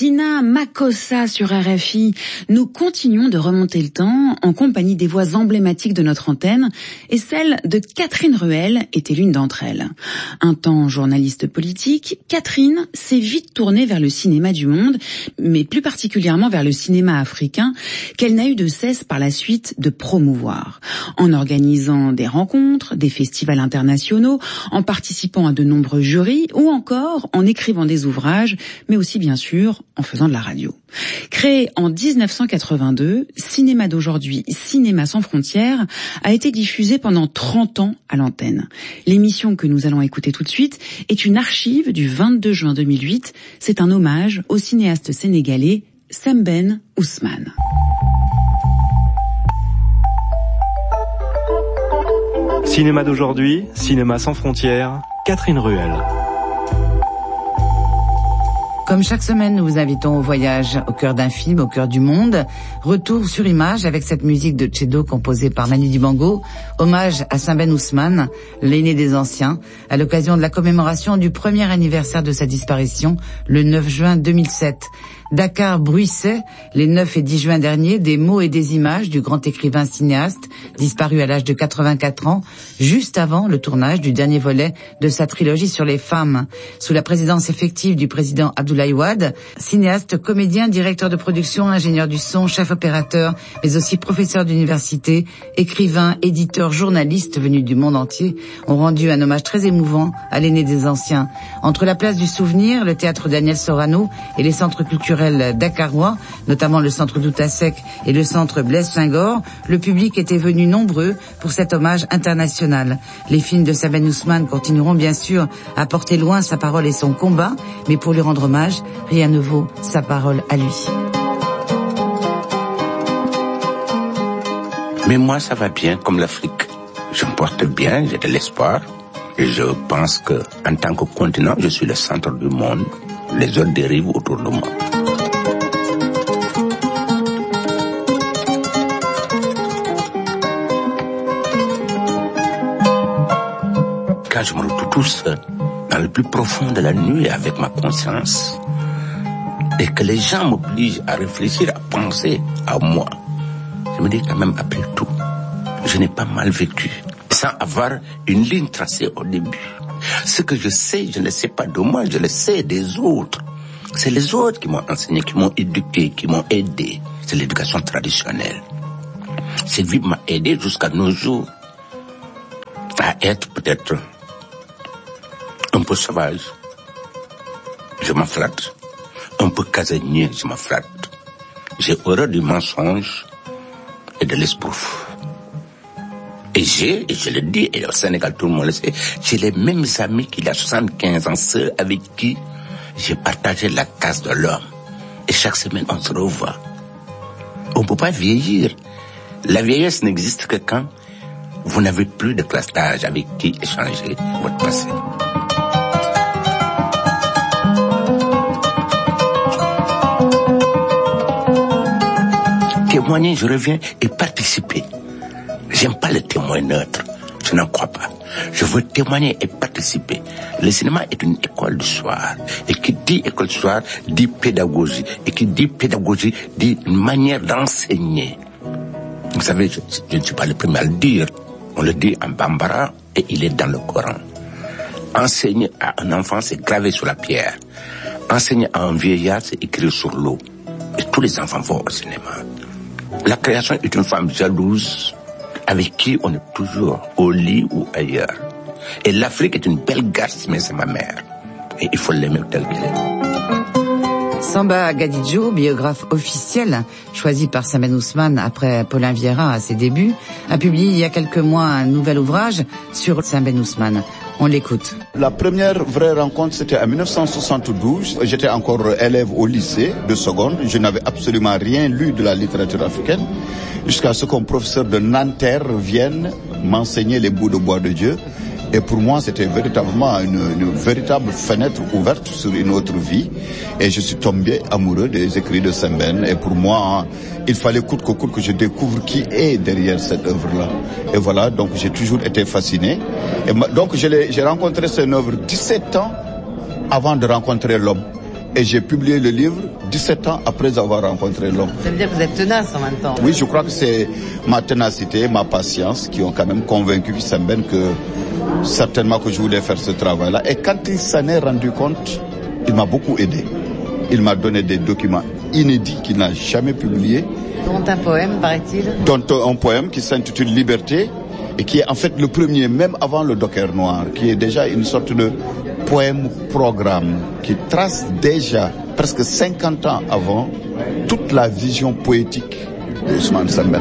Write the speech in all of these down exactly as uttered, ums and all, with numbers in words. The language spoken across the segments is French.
Sina Makossa sur R F I. Nous continuons de remonter le temps en compagnie des voix emblématiques de notre antenne et celle de Catherine Ruel était l'une d'entre elles. Un temps journaliste politique, Catherine s'est vite tournée vers le cinéma du monde, mais plus particulièrement vers le cinéma africain, qu'elle n'a eu de cesse par la suite de promouvoir. En organisant des rencontres, des festivals internationaux, en participant à de nombreux jurys ou encore en écrivant des ouvrages, mais aussi bien sûr en faisant de la radio. Créé en dix-neuf cent quatre-vingt-deux, Cinéma d'aujourd'hui, Cinéma sans frontières a été diffusé pendant trente ans à l'antenne. L'émission que nous allons écouter tout de suite est une archive du vingt-deux juin deux mille huit. C'est un hommage au cinéaste sénégalais Sembène Ousmane. Cinéma d'aujourd'hui, Cinéma sans frontières, Catherine Ruel. Comme chaque semaine, nous vous invitons au voyage au cœur d'un film, au cœur du monde. Retour sur image avec cette musique de Tchedo composée par Manu Dibango. Hommage à Sembène Ousmane, l'aîné des anciens, à l'occasion de la commémoration du premier anniversaire de sa disparition, le neuf juin deux mille sept. Dakar bruissait, les neuf et dix juin derniers, des mots et des images du grand écrivain cinéaste, disparu à l'âge de quatre-vingt-quatre ans, juste avant le tournage du dernier volet de sa trilogie sur les femmes. Sous la présidence effective du président Abdoulaye Wade, cinéaste, comédien, directeur de production, ingénieur du son, chef opérateur, mais aussi professeur d'université, écrivain, éditeur, journaliste venu du monde entier, ont rendu un hommage très émouvant à l'aîné des anciens. Entre la place du Souvenir, le théâtre Daniel Sorano et les centres culturels dakarois, notamment le centre Doutasek et le centre Blaise Senghor, le public était venu nombreux pour cet hommage international. Les films de Sembène Ousmane continueront bien sûr à porter loin sa parole et son combat, mais pour lui rendre hommage, rien ne vaut sa parole à lui. Mais moi, ça va bien comme l'Afrique. Je me porte bien, j'ai de l'espoir. Et je pense que, en tant que continent, je suis le centre du monde. Les autres dérivent autour de moi. Quand je me retrouve tout seul, dans le plus profond de la nuit, avec ma conscience, et que les gens m'obligent à réfléchir, à penser à moi, je me dis quand même, après tout, je n'ai pas mal vécu, sans avoir une ligne tracée au début. Ce que je sais, je ne sais pas de moi, je le sais des autres. C'est les autres qui m'ont enseigné, qui m'ont éduqué, qui m'ont aidé. C'est l'éducation traditionnelle. Cette vie m'a aidé jusqu'à nos jours à être peut-être un peu sauvage. Je m'en flatte. Un peu casanier, je m'en flatte. J'ai horreur du mensonge et de l'esbrouf. Et j'ai, et je le dis, et au Sénégal tout le monde le sait, j'ai les mêmes amis qu'il y a soixante-quinze ans, ceux avec qui j'ai partagé la case de l'homme. Et chaque semaine, on se revoit. On ne peut pas vieillir. La vieillesse n'existe que quand vous n'avez plus de classe d'âge avec qui échanger votre passé. Témoigner, je reviens, et participer. J'aime pas le témoin neutre. Je n'en crois pas. Je veux témoigner et participer. Le cinéma est une école du soir. Et qui dit école du soir, dit pédagogie. Et qui dit pédagogie, dit une manière d'enseigner. Vous savez, je, je ne suis pas le premier à le dire. On le dit en bambara et il est dans le Coran. Enseigner à un enfant, c'est graver sur la pierre. Enseigner à un vieillard, c'est écrire sur l'eau. Et tous les enfants vont au cinéma. La création est une femme jalouse avec qui on est toujours au lit ou ailleurs. Et l'Afrique est une belle garce, mais c'est ma mère. Et il faut l'aimer tel qu'elle est. Samba Gadidjo, biographe officiel, choisi par Sembène Ousmane après Paulin Vieira à ses débuts, a publié il y a quelques mois un nouvel ouvrage sur Sembène Ousmane. On l'écoute. La première vraie rencontre, c'était en dix-neuf cent soixante-douze. J'étais encore élève au lycée de seconde. Je n'avais absolument rien lu de la littérature africaine. Jusqu'à ce qu'un professeur de Nanterre vienne m'enseigner les bouts de bois de Dieu. Et pour moi, c'était véritablement une, une véritable fenêtre ouverte sur une autre vie. Et je suis tombé amoureux des écrits de Sembène. Et pour moi, il fallait coûte que coûte que je découvre qui est derrière cette œuvre-là. Et voilà, donc j'ai toujours été fasciné. Et donc je l'ai, j'ai rencontré cette œuvre dix-sept ans avant de rencontrer l'homme. Et j'ai publié le livre dix-sept ans après avoir rencontré l'homme. Ça veut dire que vous êtes tenace en même temps. Oui, je crois que c'est ma ténacité, ma patience qui ont quand même convaincu Sembène que certainement que je voulais faire ce travail-là. Et quand il s'en est rendu compte, il m'a beaucoup aidé. Il m'a donné des documents inédits qu'il n'a jamais publiés. Dont un poème, paraît-il. Dont un poème qui s'intitule Liberté et qui est en fait le premier, même avant le Docker noir, qui est déjà une sorte de poème-programme qui trace déjà, presque cinquante ans avant, toute la vision poétique d'Ousmane Sembène.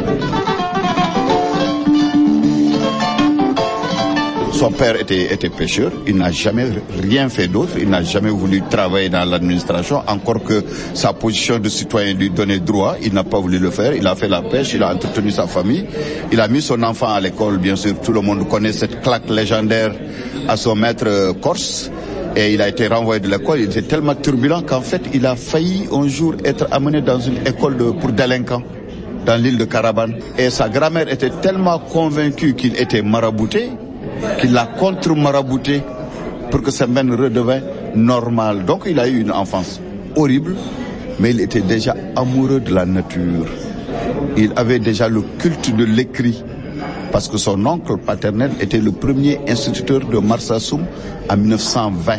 Son père était, était pêcheur, il n'a jamais rien fait d'autre, il n'a jamais voulu travailler dans l'administration, encore que sa position de citoyen lui donnait droit, il n'a pas voulu le faire, il a fait la pêche, il a entretenu sa famille, il a mis son enfant à l'école, bien sûr, tout le monde connaît cette claque légendaire à son maître corse, et il a été renvoyé de l'école, il était tellement turbulent qu'en fait il a failli un jour être amené dans une école de, pour délinquants, dans l'île de Carabane, et sa grand-mère était tellement convaincue qu'il était marabouté, qu'il l'a contre-marabouté pour que Sembène redevint normal. Donc il a eu une enfance horrible, mais il était déjà amoureux de la nature. Il avait déjà le culte de l'écrit, parce que son oncle paternel était le premier instituteur de Marsassoum en mille neuf cent vingt.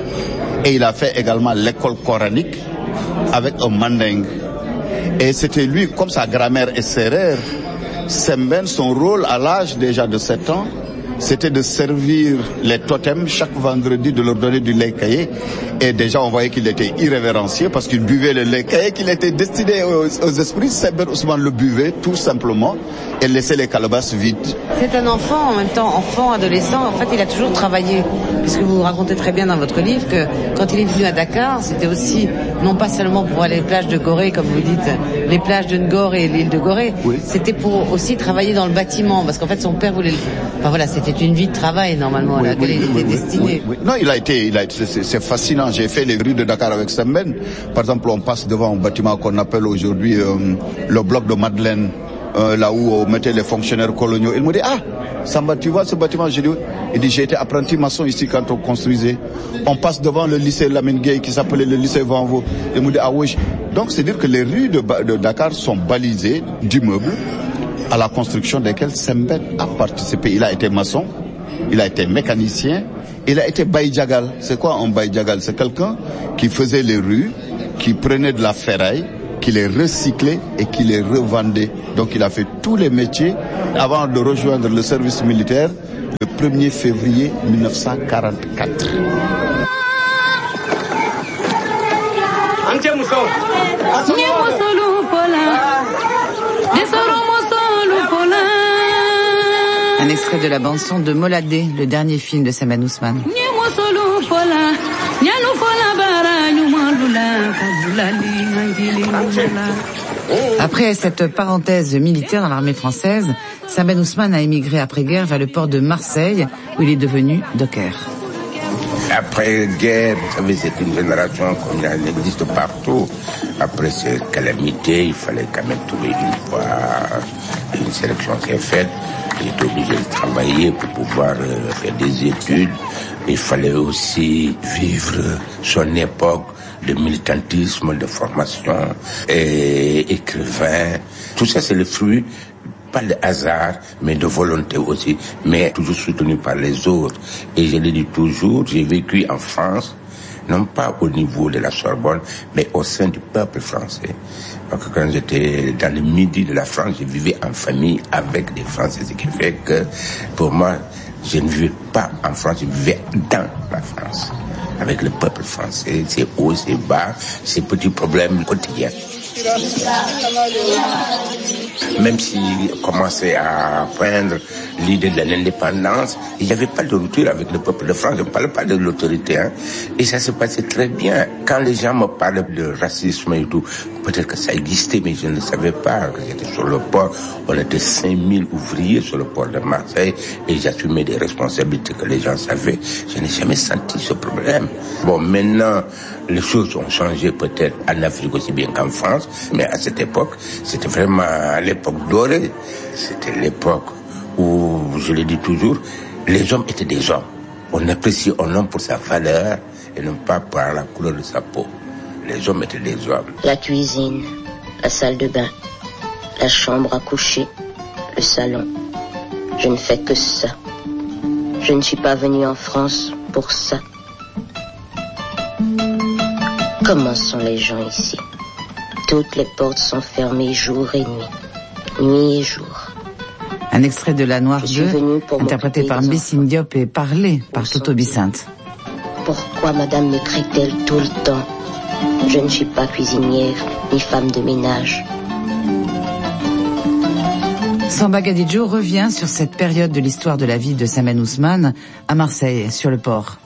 Et il a fait également l'école coranique avec un mandingue. Et c'était lui, comme sa grand-mère est sérère, Sembène, son rôle à l'âge déjà de sept ans, c'était de servir les totems chaque vendredi, de leur donner du lait caillé. Et déjà, on voyait qu'il était irrévérencieux parce qu'il buvait le lait caillé, qu'il était destiné aux, aux esprits. Sembène Ousmane le buvait tout simplement et laissait les calebasses vides. C'est un enfant, en même temps enfant, adolescent. En fait, il a toujours travaillé. Puisque vous racontez très bien dans votre livre que quand il est venu à Dakar, c'était aussi, non pas seulement pour aller aux plages de Gorée, comme vous dites, les plages de Ngor et l'île de Gorée. Oui. C'était pour aussi travailler dans le bâtiment. Parce qu'en fait, son père voulait... Enfin voilà, c'était C'était une vie de travail, normalement, oui, à laquelle oui, il était oui, destiné. Oui, oui. Non, il a été, il a été, c'est, c'est fascinant. J'ai fait les rues de Dakar avec Sembène. Par exemple, on passe devant un bâtiment qu'on appelle aujourd'hui euh, le bloc de Madeleine, euh, là où on mettait les fonctionnaires coloniaux. Il me dit, ah, Samba, tu vois ce bâtiment? J'ai dit, oui. Il dit, j'ai été apprenti maçon ici quand on construisait. On passe devant le lycée Lamine Gueye qui s'appelait le lycée Vanvo. Il me dit, ah oui. Donc, c'est dire que les rues de, de Dakar sont balisées d'immeubles à la construction desquels Sembène a participé. Il a été maçon, il a été mécanicien, il a été baïdjagal. C'est quoi un baïdjagal? C'est quelqu'un qui faisait les rues, qui prenait de la ferraille, qui les recyclait et qui les revendait. Donc il a fait tous les métiers avant de rejoindre le service militaire le premier février mille neuf cent quarante-quatre. Un extrait de la bande-son de Moladé, le dernier film de Sembène Ousmane. Après cette parenthèse militaire dans l'armée française, Sembène Ousmane a émigré après-guerre vers le port de Marseille, où il est devenu docker. Après-guerre, vous savez, c'est une génération comme il existe partout. Après ces calamités, il fallait quand même trouver une voie, une sélection qui est faite. Il était obligé de travailler pour pouvoir euh, faire des études. Il fallait aussi vivre son époque de militantisme, de formation, et écrivain. Tout ça, c'est le fruit, pas de hasard, mais de volonté aussi, mais toujours soutenu par les autres. Et je le dis toujours, j'ai vécu en France, non pas au niveau de la Sorbonne, mais au sein du peuple français. Parce que quand j'étais dans le midi de la France, je vivais en famille avec des Français, ce qui fait que pour moi, je ne vivais pas en France, je vivais dans la France, avec le peuple français, ses hauts, ses bas, ses petits problèmes quotidiens. Même s'il commençait à peindre l'idée de l'indépendance, il n'y avait pas de rupture avec le peuple de France. Je ne parle pas de l'autorité, hein. Et ça se passait très bien. Quand les gens me parlaient de racisme et tout, peut-être que ça existait, mais je ne savais pas que j'étais sur le port. On était cinq mille ouvriers sur le port de Marseille et j'assumais des responsabilités que les gens savaient. Je n'ai jamais senti ce problème. Bon, maintenant, les choses ont changé peut-être en Afrique aussi bien qu'en France, mais à cette époque, c'était vraiment l'époque dorée. C'était l'époque où, je le dis toujours, les hommes étaient des hommes. On appréciait un homme pour sa valeur et non pas par la couleur de sa peau. Les hommes étaient des hommes. La cuisine, la salle de bain, la chambre à coucher, le salon. Je ne fais que ça. Je ne suis pas venue en France pour ça. Comment sont les gens ici? Toutes les portes sont fermées jour et nuit. Nuit et jour. Un extrait de La Noire deux, interprété par Mbissine Diop et parlé par Toto Bissinte. Pourquoi madame me traite-t-elle tout le temps? Je ne suis pas cuisinière, ni femme de ménage. Samba Gadidjo revient sur cette période de l'histoire de la vie de Samen Ousmane à Marseille, sur le port.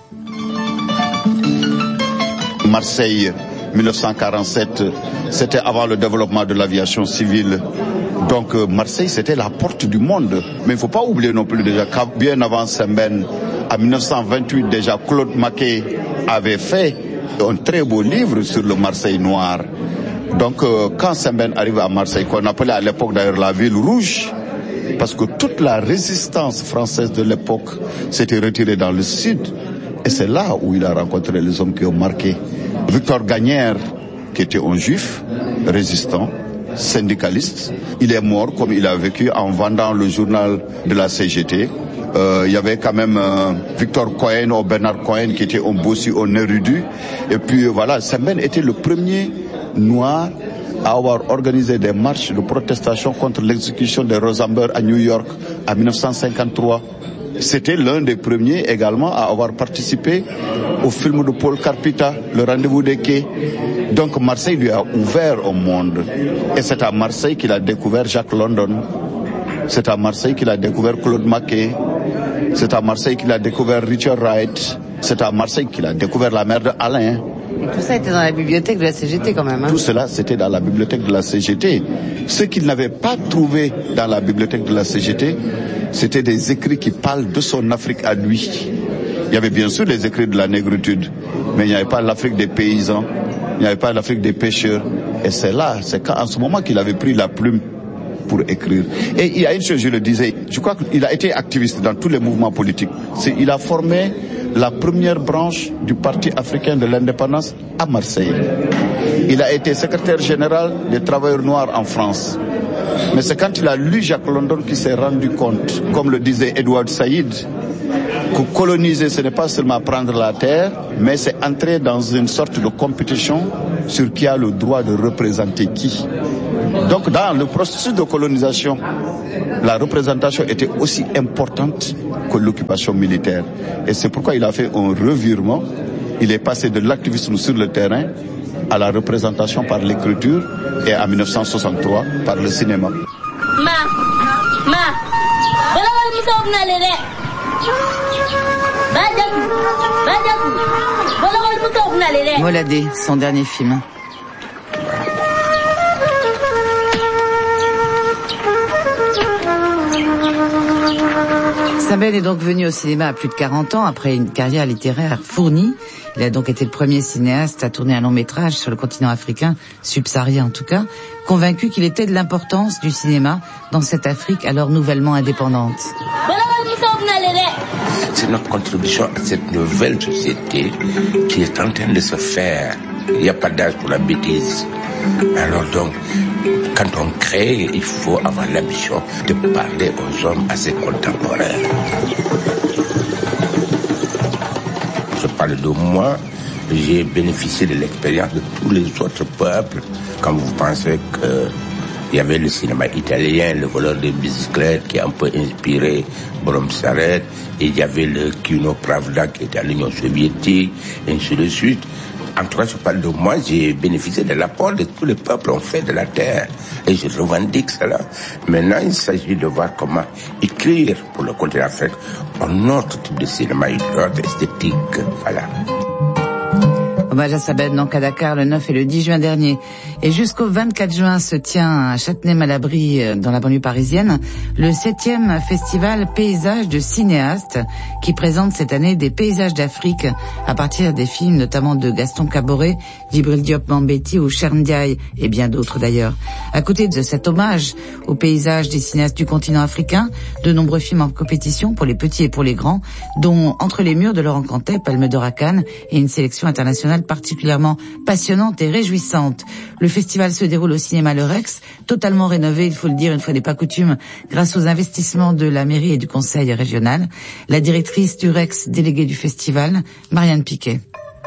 Marseille, mille neuf cent quarante-sept, c'était avant le développement de l'aviation civile. Donc Marseille, c'était la porte du monde. Mais il ne faut pas oublier non plus déjà qu'à bien avant Sembène, en mille neuf cent vingt-huit déjà, Claude Maquet avait fait un très beau livre sur le Marseille noir. Donc euh, quand Sembène arrive à Marseille, qu'on appelait à l'époque d'ailleurs la ville rouge, parce que toute la résistance française de l'époque s'était retirée dans le sud, et c'est là où il a rencontré les hommes qui ont marqué. Victor Gagnère, qui était un juif, résistant, syndicaliste, il est mort comme il a vécu en vendant le journal de la C G T. Euh, il y avait quand même euh, Victor Cohen ou Bernard Cohen qui était un bossu, un érudit. Et puis euh, voilà, Sembène était le premier noir à avoir organisé des marches de protestation contre l'exécution de Rosenberg à New York en mille neuf cent cinquante-trois. C'était l'un des premiers également à avoir participé au film de Paul Carpita, Le Rendez-vous des quais. Donc Marseille lui a ouvert au monde. Et c'est à Marseille qu'il a découvert Jacques London. C'est à Marseille qu'il a découvert Claude Maquet. C'est à Marseille qu'il a découvert Richard Wright. C'est à Marseille qu'il a découvert la mère de Alain. Tout ça était dans la bibliothèque de la C G T quand même. Hein. Tout cela, c'était dans la bibliothèque de la C G T. Ce qu'il n'avait pas trouvé dans la bibliothèque de la C G T, c'était des écrits qui parlent de son Afrique à lui. Il y avait bien sûr les écrits de la négritude, mais il n'y avait pas l'Afrique des paysans, il n'y avait pas l'Afrique des pêcheurs. Et c'est là, c'est quand, en ce moment qu'il avait pris la plume pour écrire. Et il y a une chose, je le disais, je crois qu'il a été activiste dans tous les mouvements politiques. C'est, il a formé la première branche du Parti africain de l'indépendance à Marseille. Il a été secrétaire général des travailleurs noirs en France. Mais c'est quand il a lu Jacques London qu'il s'est rendu compte, comme le disait Edward Said, que coloniser, ce n'est pas seulement prendre la terre, mais c'est entrer dans une sorte de compétition sur qui a le droit de représenter qui. Donc dans le processus de colonisation, la représentation était aussi importante que l'occupation militaire. Et c'est pourquoi il a fait un revirement. Il est passé de l'activisme sur le terrain à la représentation par l'écriture et en mille neuf cent soixante-trois par le cinéma. Ma, ma, Moladé, son dernier film. Sembène est donc venu au cinéma à plus de quarante ans après une carrière littéraire fournie. Il a donc été le premier cinéaste à tourner un long métrage sur le continent africain, subsaharien en tout cas, convaincu qu'il était de l'importance du cinéma dans cette Afrique alors nouvellement indépendante. C'est notre contribution à cette nouvelle société qui est en train de se faire. Il n'y a pas d'âge pour la bêtise. Alors donc, quand on crée, il faut avoir l'ambition de parler aux hommes à ses contemporains. Je parle de moi, j'ai bénéficié de l'expérience de tous les autres peuples. Quand vous pensez que il y avait le cinéma italien, le voleur de bicyclette qui a un peu inspiré Brom Saret, et il y avait le Kino Pravda qui était à l'Union soviétique, et ainsi de suite. En tout cas, je parle de moi, j'ai bénéficié de l'apport de tous les peuples en fait de la terre. Et je revendique cela. Maintenant, il s'agit de voir comment écrire pour le continent africain un autre type de cinéma, une autre esthétique. Voilà. Hommage à Sabine donc à Dakar le neuf et le dix juin dernier. Et jusqu'au vingt-quatre juin se tient à Châtenay-Malabry, dans la banlieue parisienne, le septième festival Paysages de cinéastes qui présente cette année des paysages d'Afrique à partir des films notamment de Gaston Caboret, Djibril Diop Mambéty ou Cherndjaye et bien d'autres d'ailleurs. À côté de cet hommage aux paysages des cinéastes du continent africain, de nombreux films en compétition pour les petits et pour les grands, dont Entre les murs de Laurent Cantet, Palme d'Or à Cannes et une sélection internationale finale particulièrement passionnante et réjouissante. Le festival se déroule au cinéma Le Rex, totalement rénové, il faut le dire, une fois n'est pas coutume, grâce aux investissements de la mairie et du conseil régional. La directrice du Rex, déléguée du festival, Marianne Piquet.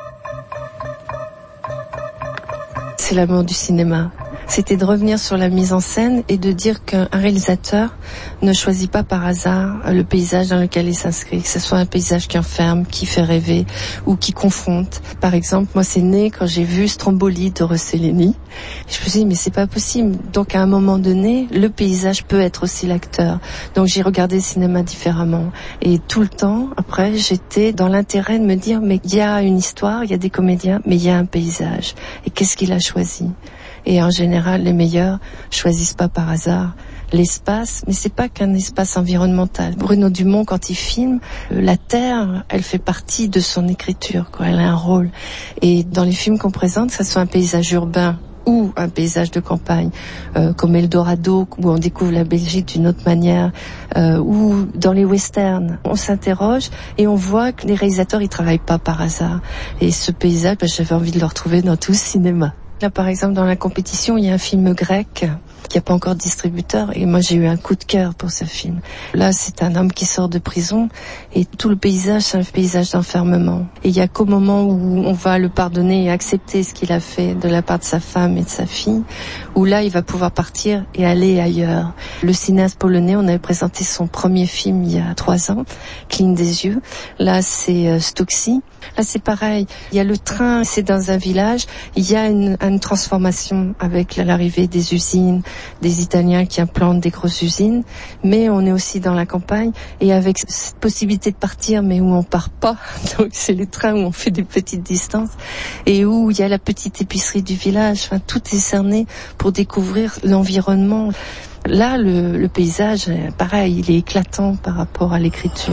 C'est l'amour du cinéma. C'était de revenir sur la mise en scène et de dire qu'un réalisateur ne choisit pas par hasard le paysage dans lequel il s'inscrit, que ce soit un paysage qui enferme, qui fait rêver ou qui confronte. Par exemple, moi c'est né quand j'ai vu Stromboli de Rossellini. Je me suis dit mais c'est pas possible. Donc à un moment donné, le paysage peut être aussi l'acteur. Donc j'ai regardé le cinéma différemment. Et tout le temps, après, j'étais dans l'intérêt de me dire mais il y a une histoire, il y a des comédiens, mais il y a un paysage. Et qu'est-ce qu'il a choisi ? Et en général, les meilleurs choisissent pas par hasard l'espace, mais c'est pas qu'un espace environnemental. Bruno Dumont, quand il filme, la terre, elle fait partie de son écriture, quoi. Elle a un rôle. Et dans les films qu'on présente, que ce soit un paysage urbain ou un paysage de campagne, euh, comme Eldorado, où on découvre la Belgique d'une autre manière, euh, ou dans les westerns, on s'interroge et on voit que les réalisateurs, ils travaillent pas par hasard. Et ce paysage, ben, j'avais envie de le retrouver dans tout le cinéma. Là, par exemple, dans la compétition, il y a un film grec qui n'a pas encore de distributeur et moi j'ai eu un coup de cœur pour ce film. Là, c'est un homme qui sort de prison et tout le paysage, c'est un paysage d'enfermement. Et il y a qu'au moment où on va le pardonner et accepter ce qu'il a fait de la part de sa femme et de sa fille, où là, il va pouvoir partir et aller ailleurs. Le cinéaste polonais, on avait présenté son premier film il y a trois ans, Cligne des yeux. Là, c'est euh, Stuxi. Là, c'est pareil. Il y a le train, c'est dans un village. Il y a une, une transformation avec l'arrivée des usines, des Italiens qui implantent des grosses usines. Mais on est aussi dans la campagne et avec cette possibilité de partir, mais où on part pas. Donc, c'est les trains où on fait des petites distances et où il y a la petite épicerie du village. Enfin, tout est cerné pour découvrir l'environnement. Là, le, le paysage, pareil, il est éclatant par rapport à l'écriture.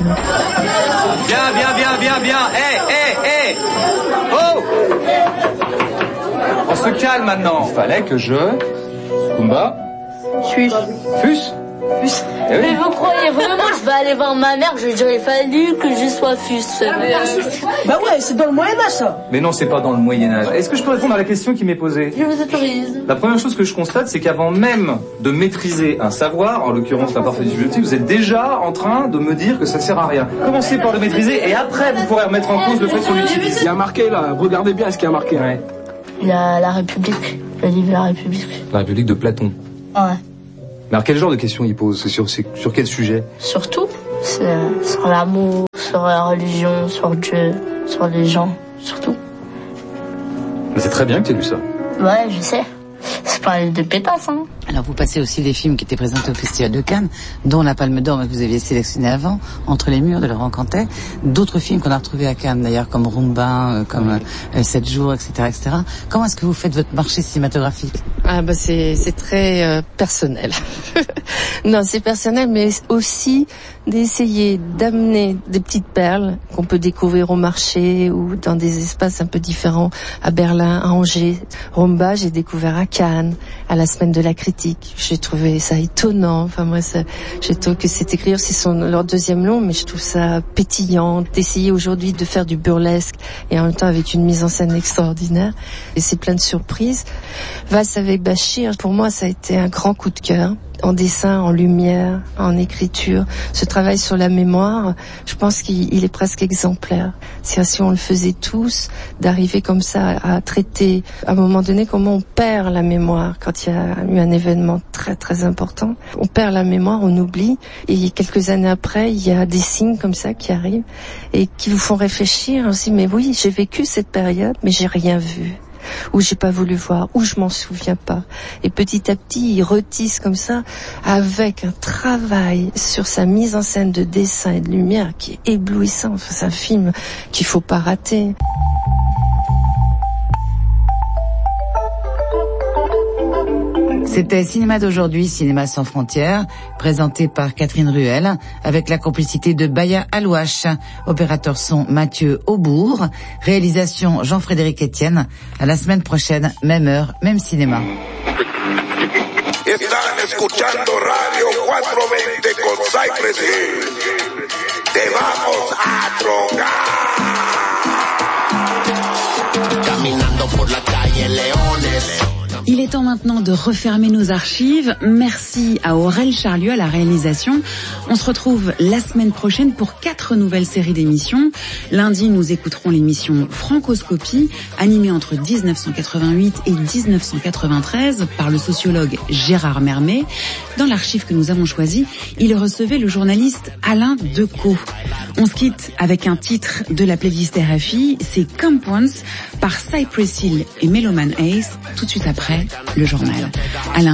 Bien, bien, bien, bien, bien. Hé, hé, hé. Oh. On se calme maintenant. Il fallait que je... Kumba. Fus. Fus. Fus. Eh oui. Mais vous croyez vraiment que je vais aller voir ma mère? Je lui dirais, il fallu que je sois Fus. Bah ouais, c'est dans le Moyen-Âge, ça. Mais non, c'est pas dans le Moyen-Âge. Est-ce que je peux répondre à la question qui m'est posée? Je vous autorise. La première chose que je constate, c'est qu'avant même de maîtriser un savoir, en l'occurrence la parfaite subjective, vous êtes déjà en train de me dire que ça sert à rien. Commencez par le maîtriser et après vous pourrez remettre en cause le fait qu'on l'utilise. Il y a marqué là, regardez bien ce qu'il y a marqué. Ouais. La, la République. Le livre La République. La République de Platon. Ouais. Mais alors quel genre de questions il pose? C'est sur, c'est sur quel sujet? Surtout, c'est sur l'amour, sur la religion, sur Dieu, sur les gens, surtout. Mais c'est très bien que tu aies lu ça. Ouais, je sais. C'est pas un livre de pétasse, hein. Alors vous passez aussi des films qui étaient présentés au Festival de Cannes, dont La Palme d'Or que vous aviez sélectionné avant, Entre les murs de Laurent Cantet, d'autres films qu'on a retrouvés à Cannes d'ailleurs, comme Rumba, euh, comme euh, Sept jours, et cetera, et cetera. Comment est-ce que vous faites votre marché cinématographique? Ah bah c'est c'est très euh, personnel. Non, c'est personnel, mais aussi d'essayer d'amener des petites perles qu'on peut découvrir au marché ou dans des espaces un peu différents, à Berlin, à Angers. Rumba, j'ai découvert à Cannes, à la semaine de la critique. J'ai trouvé ça étonnant. Enfin moi, ça, je trouve que c'est écrire, c'est son leur deuxième long, mais je trouve ça pétillant d'essayer aujourd'hui de faire du burlesque et en même temps avec une mise en scène extraordinaire. Et c'est plein de surprises. Vasse avec Bachir, pour moi, ça a été un grand coup de cœur. En dessin, en lumière, en écriture, ce travail sur la mémoire, je pense qu'il il est presque exemplaire. Si, si on le faisait tous, d'arriver comme ça à traiter, à un moment donné, comment on perd la mémoire quand il y a eu un événement très très important. On perd la mémoire, on oublie, et quelques années après, il y a des signes comme ça qui arrivent et qui vous font réfléchir aussi. Mais oui, j'ai vécu cette période, mais j'ai rien vu. Ou j'ai pas voulu voir, ou je m'en souviens pas. Et petit à petit, il retisse comme ça, avec un travail sur sa mise en scène de dessin et de lumière qui est éblouissant. Enfin, c'est un film qu'il faut pas rater. C'était Cinéma d'aujourd'hui, Cinéma sans frontières, présenté par Catherine Ruel, avec la complicité de Baya Alouache, opérateur son Mathieu Aubourg, réalisation Jean-Frédéric Etienne. À la semaine prochaine, même heure, même cinéma. Están escuchando Radio cuatrocientos veinte con Cypress Hill. Te vamos a drogar. Il est temps maintenant de refermer nos archives. Merci à Aurel Charlieu à la réalisation. On se retrouve la semaine prochaine pour quatre nouvelles séries d'émissions. Lundi, nous écouterons l'émission Francoscopie, animée entre dix-neuf cent quatre-vingt-huit et dix-neuf cent quatre-vingt-treize par le sociologue Gérard Mermet. Dans l'archive que nous avons choisi, il recevait le journaliste Alain Decaux. On se quitte avec un titre de la playlist R F I, c'est Compounds par Cypress Hill et Meloman Ace, tout de suite après le journal. Alain